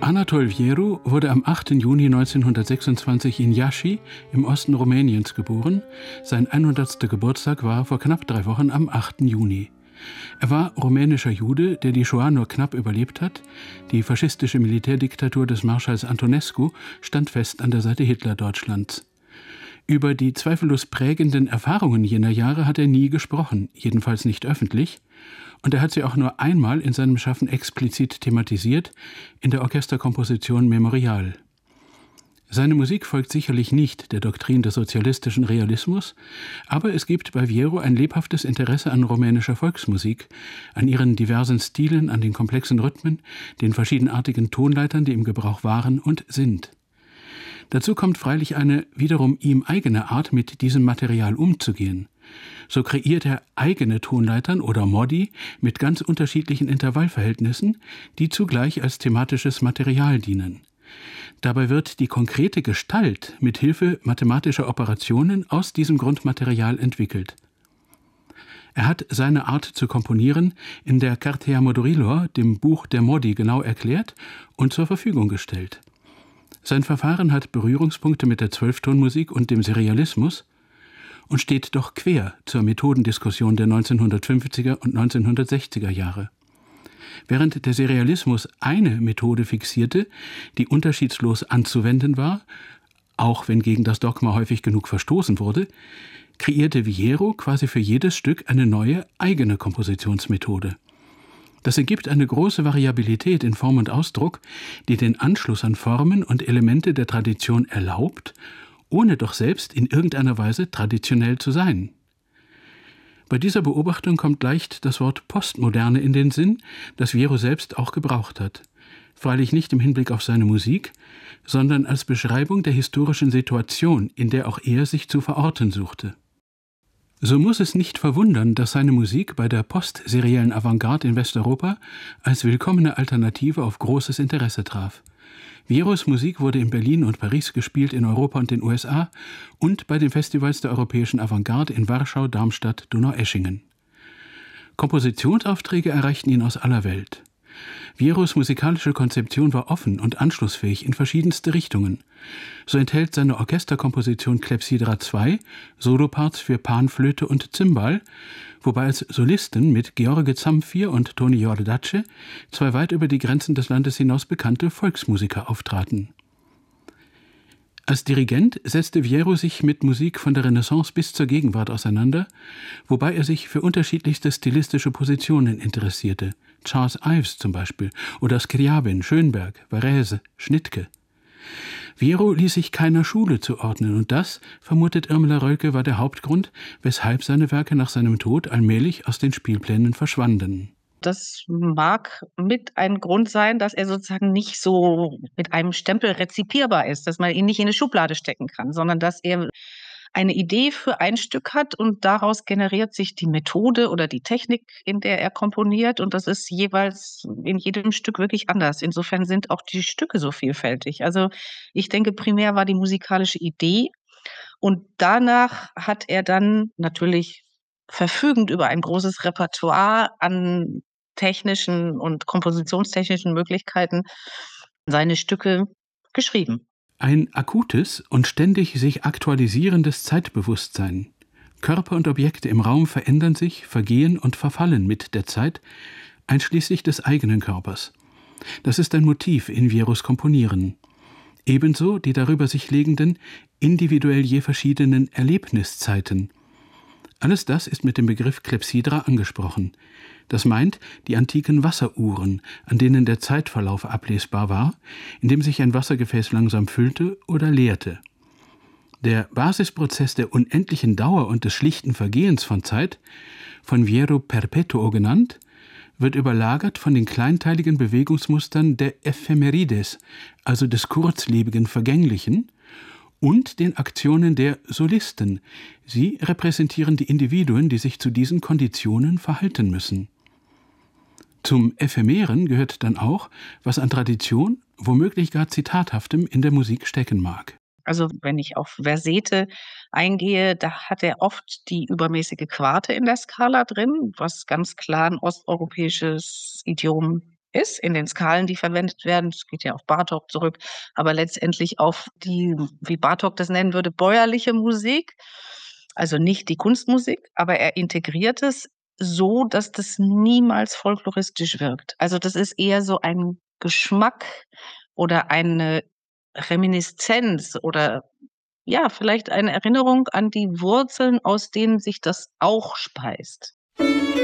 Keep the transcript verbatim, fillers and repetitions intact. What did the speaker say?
Anatol Vieru wurde am achten Juni neunzehnhundertsechsundzwanzig in Iași im Osten Rumäniens geboren. Sein hundertster Geburtstag war vor knapp drei Wochen am achten Juni. Er war rumänischer Jude, der die Shoah nur knapp überlebt hat. Die faschistische Militärdiktatur des Marschalls Antonescu stand fest an der Seite Hitler-Deutschlands. Über die zweifellos prägenden Erfahrungen jener Jahre hat er nie gesprochen, jedenfalls nicht öffentlich. Und er hat sie auch nur einmal in seinem Schaffen explizit thematisiert, in der Orchesterkomposition Memorial. Seine Musik folgt sicherlich nicht der Doktrin des sozialistischen Realismus, aber es gibt bei Vieru ein lebhaftes Interesse an rumänischer Volksmusik, an ihren diversen Stilen, an den komplexen Rhythmen, den verschiedenartigen Tonleitern, die im Gebrauch waren und sind. Dazu kommt freilich eine wiederum ihm eigene Art, mit diesem Material umzugehen. So kreiert er eigene Tonleitern oder Modi mit ganz unterschiedlichen Intervallverhältnissen, die zugleich als thematisches Material dienen. Dabei wird die konkrete Gestalt mit Hilfe mathematischer Operationen aus diesem Grundmaterial entwickelt. Er hat seine Art zu komponieren in der Cartea Modurilor, dem Buch der Modi, genau erklärt und zur Verfügung gestellt. Sein Verfahren hat Berührungspunkte mit der Zwölftonmusik und dem Serialismus und steht doch quer zur Methodendiskussion der neunzehnhundertfünfziger und neunzehnhundertsechziger Jahre. Während der Serialismus eine Methode fixierte, die unterschiedslos anzuwenden war, auch wenn gegen das Dogma häufig genug verstoßen wurde, kreierte Vieru quasi für jedes Stück eine neue, eigene Kompositionsmethode. Das ergibt eine große Variabilität in Form und Ausdruck, die den Anschluss an Formen und Elemente der Tradition erlaubt, ohne doch selbst in irgendeiner Weise traditionell zu sein. Bei dieser Beobachtung kommt leicht das Wort Postmoderne in den Sinn, das Vieru selbst auch gebraucht hat. Freilich nicht im Hinblick auf seine Musik, sondern als Beschreibung der historischen Situation, in der auch er sich zu verorten suchte. So muss es nicht verwundern, dass seine Musik bei der postseriellen Avantgarde in Westeuropa als willkommene Alternative auf großes Interesse traf. Vierus Musik wurde in Berlin und Paris gespielt, in Europa und den U S A und bei den Festivals der europäischen Avantgarde in Warschau, Darmstadt, Donaueschingen. Kompositionsaufträge erreichten ihn aus aller Welt. Vierus musikalische Konzeption war offen und anschlussfähig in verschiedenste Richtungen. So enthält seine Orchesterkomposition Clepsydra zwei Soloparts für Panflöte und Zimbal, wobei als Solisten mit George Zamfir und Toni Iordache zwei weit über die Grenzen des Landes hinaus bekannte Volksmusiker auftraten. Als Dirigent setzte Vieru sich mit Musik von der Renaissance bis zur Gegenwart auseinander, wobei er sich für unterschiedlichste stilistische Positionen interessierte. Charles Ives zum Beispiel oder Scriabin, Schönberg, Varese, Schnittke. Vieru ließ sich keiner Schule zuordnen und das, vermutet Irmela Rölke, war der Hauptgrund, weshalb seine Werke nach seinem Tod allmählich aus den Spielplänen verschwanden. Das mag mit ein Grund sein, dass er sozusagen nicht so mit einem Stempel rezipierbar ist, dass man ihn nicht in eine Schublade stecken kann, sondern dass er eine Idee für ein Stück hat und daraus generiert sich die Methode oder die Technik, in der er komponiert, und das ist jeweils in jedem Stück wirklich anders. Insofern sind auch die Stücke so vielfältig. Also ich denke, primär war die musikalische Idee und danach hat er dann natürlich verfügend über ein großes Repertoire an technischen und kompositionstechnischen Möglichkeiten seine Stücke geschrieben. Ein akutes und ständig sich aktualisierendes Zeitbewusstsein. Körper und Objekte im Raum verändern sich, vergehen und verfallen mit der Zeit, einschließlich des eigenen Körpers. Das ist ein Motiv in Vierus Komponieren. Ebenso die darüber sich legenden, individuell je verschiedenen Erlebniszeiten. Alles das ist mit dem Begriff Clepsydra angesprochen. Das meint die antiken Wasseruhren, an denen der Zeitverlauf ablesbar war, indem sich ein Wassergefäß langsam füllte oder leerte. Der Basisprozess der unendlichen Dauer und des schlichten Vergehens von Zeit, von Vieru Perpetuo genannt, wird überlagert von den kleinteiligen Bewegungsmustern der Ephemerides, also des kurzlebigen Vergänglichen, und den Aktionen der Solisten. Sie repräsentieren die Individuen, die sich zu diesen Konditionen verhalten müssen. Zum Ephemeren gehört dann auch, was an Tradition, womöglich gar Zitathaftem in der Musik stecken mag. Also wenn ich auf Versete eingehe, da hat er oft die übermäßige Quarte in der Skala drin, was ganz klar ein osteuropäisches Idiom ist, in den Skalen, die verwendet werden. Das geht ja auf Bartók zurück, aber letztendlich auf die, wie Bartók das nennen würde, bäuerliche Musik. Also nicht die Kunstmusik, aber er integriert es so, dass das niemals folkloristisch wirkt. Also das ist eher so ein Geschmack oder eine Reminiszenz oder ja, vielleicht eine Erinnerung an die Wurzeln, aus denen sich das auch speist.